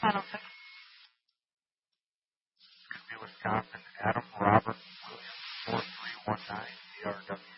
I don't think. It's going to be Wisconsin. Adam Robert Williams, 4319 DRW.